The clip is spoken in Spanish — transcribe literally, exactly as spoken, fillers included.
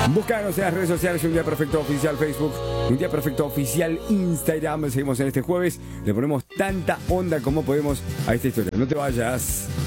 Búscanos en las redes sociales, Un Día Perfecto Oficial Facebook, Un Día Perfecto Oficial Instagram. Seguimos en este jueves, le ponemos tanta onda como podemos a esta historia. No te vayas.